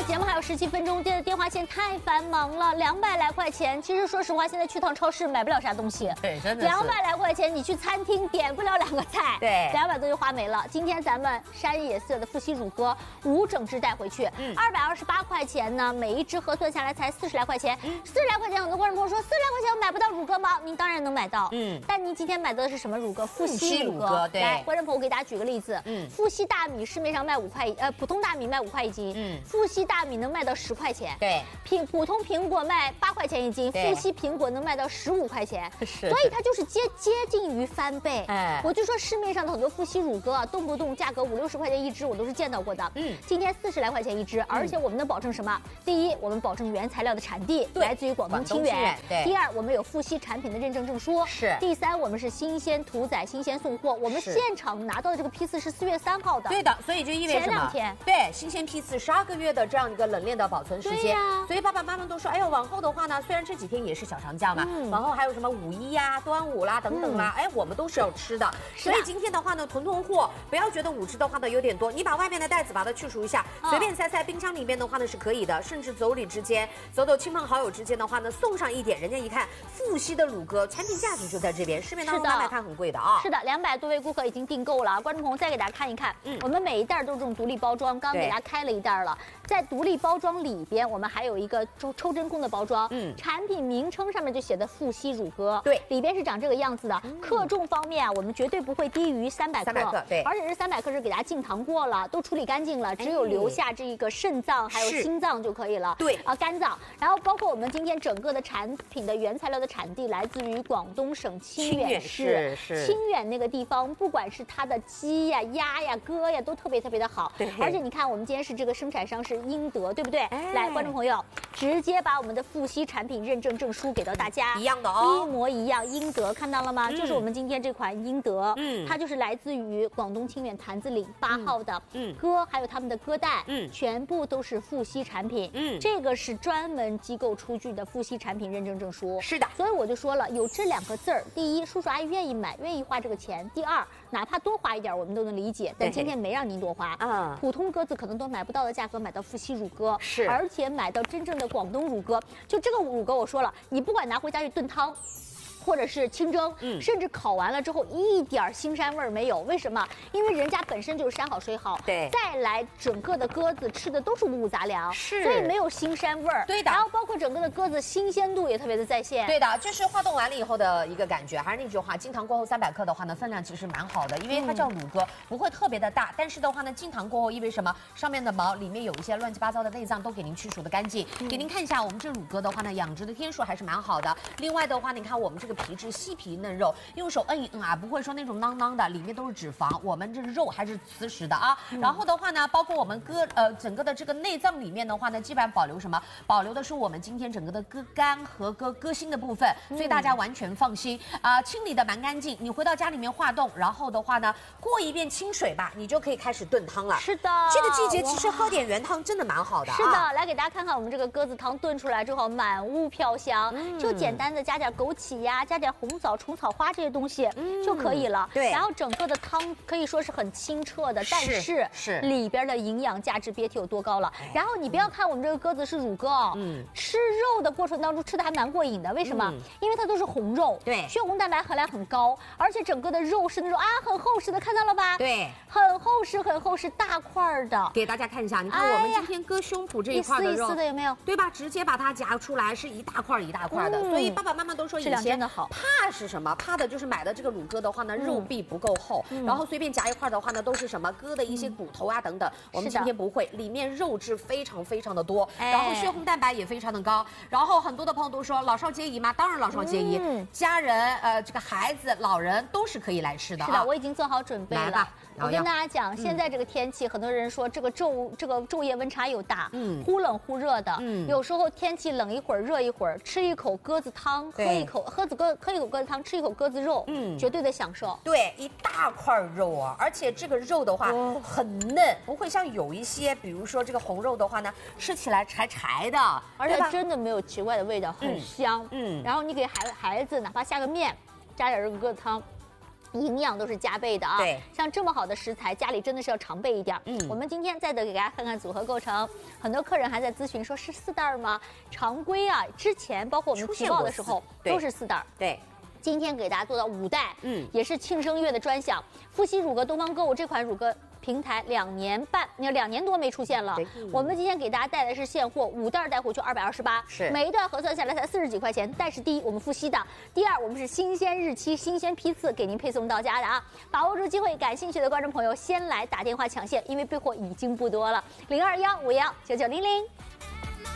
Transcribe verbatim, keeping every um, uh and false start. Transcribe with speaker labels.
Speaker 1: 节目还有十七分钟，这个电话线太繁忙了，两百来块钱。其实说实话，现在去趟超市买不了啥东西。
Speaker 2: 对，真的
Speaker 1: 两百来块钱，你去餐厅点不了两个菜，
Speaker 2: 对，
Speaker 1: 两百多就花没了。今天咱们山野色的富硒乳鸽五整只带回去，嗯，二百二十八块钱呢，每一只核算下来才四十来块钱。四十来块钱，很多观众朋友说，四十来块钱我买不到乳鸽吗？您当然能买到，嗯，但您今天买到的是什么乳鸽？富硒乳鸽。
Speaker 2: 对，
Speaker 1: 来，观众朋友，我给大家举个例子，嗯，富硒大米市面上卖五块，呃，普通大米卖五块一斤，嗯，富硒大米能卖到十块钱，
Speaker 2: 对，
Speaker 1: 苹普通苹果卖八块钱一斤，富硒苹果能卖到十五块钱，
Speaker 2: 是，
Speaker 1: 所以它就是接接近于翻倍。
Speaker 2: 哎，
Speaker 1: 我就说市面上的很多富硒乳鸽啊，动不动价格五六十块钱一只，我都是见到过的。嗯，今天四十来块钱一只，而且我们能保证什么？第一，我们保证原材料的产地来自于广东清远。
Speaker 2: 对。
Speaker 1: 第二，我们有富硒产品的认证证书。
Speaker 2: 是。
Speaker 1: 第三，我们是新鲜屠宰、新鲜送货。我们现场拿到的这个批次是四月三号的。
Speaker 2: 对的，所以就意味着
Speaker 1: 前两天。
Speaker 2: 对，新鲜批次十二个月的这样一个冷链的保存时间。对呀。所以爸爸妈妈都说，哎呦，往后的话呢，虽然这几天也是小长假嘛，嗯、往后还有什么五一呀、端午啦等等啦，嗯、哎，我们都是要吃的。所以今天的话呢，囤囤货，不要觉得五只的话呢有点多，你把外面的袋子把它去除一下，嗯、随便塞塞冰箱里面的话呢是可以的，甚至妯娌之间、走走亲朋好友之间的话呢，送上一点，人家一看富硒的乳鸽，产品价值就在这边，市面当中买买看很贵的啊。
Speaker 1: 是的，两百多位顾客已经订购了，观众朋友再给大家看一看，嗯，我们每一袋都是这种独立包装，刚刚给大家开了一袋了，在独立包装里边，我们还有一个抽抽真空的包装，嗯，产品名称上面就写的富硒乳鸽，对，里边是长这个样子的，嗯、克重方面啊，我们绝对不会低于三百克，三百克，对，而且这三百克是给大家净糖过了，都处理干净了，只有留下这个肾脏还有心脏就可以了，对，啊，肝脏，然后包括我们今天整个的产品的原材料的产地来自于广东省清远市，是清远那个地方，不管是它的鸡呀、鸭呀、鸽呀，都特别特别的好，对，而且你看我们今天是这个生产商是英德，对不对？哎、来，观众朋友，直接把我们的富硒产品认证证书给到大家，一样的哦，一模一样，英德看到了吗？嗯、就是我们今天这款英德，嗯，它就是来自于广东清远坛子岭八号的，嗯，鸽还有他们的鸽蛋，嗯，全部都是富硒产品，嗯，这个是专门机构出具的富硒产品认证证书，是的，所以我就说了，有这两个字儿，第一，叔叔阿姨愿意买，愿意花这个钱；第二，哪怕多花一点，我们都能理解，但今天没让您多花，啊，普通鸽子可能都买不到的价格买到富硒乳鸽，是，而且买到真正的广东乳鸽，就这个乳鸽，我说了，你不管拿回家去炖汤。或者是清蒸，嗯，甚至烤完了之后一点腥膻味儿没有，为什么？因为人家本身就是山好水好，对，再来整个的鸽子吃的都是五谷杂粮，是，所以没有腥膻味儿，对的。然后包括整个的鸽子新鲜度也特别的在线，对的，就是化冻完了以后的一个感觉。还是那句话，净糖过后三百克的话呢，分量其实蛮好的，因为它叫乳鸽，不会特别的大，但是的话呢，净糖过后意味着什么？上面的毛里面有一些乱七八糟的内脏都给您去除的干净。嗯、给您看一下，我们这乳鸽的话呢，养殖的天数还是蛮好的。另外的话，你看我们这个皮质细皮。嫩肉用手摁一摁啊，不会说那种囔囔的，里面都是脂肪。我们这肉还是瓷实的啊。嗯、然后的话呢，包括我们鸽呃整个的这个内脏里面的话呢，基本上保留什么？保留的是我们今天整个的鸽肝和鸽鸽心的部分，所以大家完全放心啊、呃，清理的蛮干净。你回到家里面化冻，然后的话呢，过一遍清水吧，你就可以开始炖汤了。是的，这个季节其实喝点原汤真的蛮好的、啊。是的，来给大家看看我们这个鸽子汤炖出来之后，满屋飘香，嗯、就简单的加点枸杞呀，加点红枣。虫草花这些东西就可以了，嗯、对。然后整个的汤可以说是很清澈的，但是是里边的营养价值别提有多高了。然后你不要看我们这个鸽子是乳鸽哦，嗯，吃肉的过程当中吃的还蛮过瘾的。为什么？嗯、因为它都是红肉，对，血红蛋白含量很高，而且整个的肉是那种啊很厚实的，看到了吧？对，很厚实很厚实，大块的。给大家看一下，你看我们今天割胸脯这一块的肉，一丝一丝的有没有？对吧？直接把它夹出来，是一大块一大块的。嗯、所以爸爸妈妈都说以前真的好，怕是什么？怕的就是买的这个乳鸽的话呢，肉壁不够厚，嗯、然后随便夹一块的话呢，都是什么鸽的一些骨头啊等等。我们今天不会，里面肉质非常非常的多，哎、然后血红蛋白也非常的高。然后很多的朋友都说老少皆宜吗？当然老少皆宜，嗯、家人呃这个孩子老人都是可以来吃的、啊。是的，我已经做好准备了。我跟大家讲，嗯、现在这个天气，很多人说这个昼这个昼夜温差又大，嗯，忽冷忽热的，嗯，有时候天气冷一会儿热一会儿，吃一口鸽子汤，喝一口喝子鸽喝一口鸽子汤，吃一口鸽子肉，嗯，绝对的享受。对，一大块肉啊，而且这个肉的话、哦、很嫩，不会像有一些，比如说这个红肉的话呢，吃起来柴柴的，而且真的没有奇怪的味道，很香。嗯，然后你给孩孩子哪怕下个面，加点这个鸽子汤。 营养都是加倍的啊！
Speaker 2: 对，
Speaker 1: 像这么好的食材，家里真的是要常备一点。嗯，我们今天再得给大家看看组合构成。很多客人还在咨询说是四袋吗？常规啊，之前包括我们提报的时候都是四袋。
Speaker 2: 对。
Speaker 1: 今天给大家做到五袋，嗯，也是庆生月的专享。富硒乳鸽东方购物这款乳鸽平台两年半，你两年多没出现了。我们今天给大家带来的是现货，五袋带回去二百二十八，
Speaker 2: 是
Speaker 1: 每一袋核算下来才四十几块钱。但是第一，我们富硒的；第二，我们是新鲜日期、新鲜批次给您配送到家的啊！把握住机会，感兴趣的观众朋友先来打电话抢线，因为备货已经不多了。零二幺五幺九九零零。